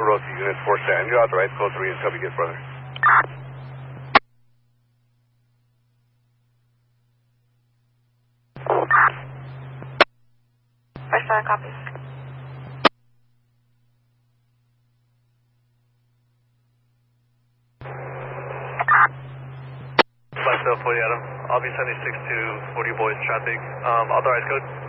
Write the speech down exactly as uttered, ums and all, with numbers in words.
road to Unit four seven. You authorized code three and copy, get brother. First seven copies. Lifestyle forty Adam. I'll be seventy-six to forty boys traffic. Um, authorized code.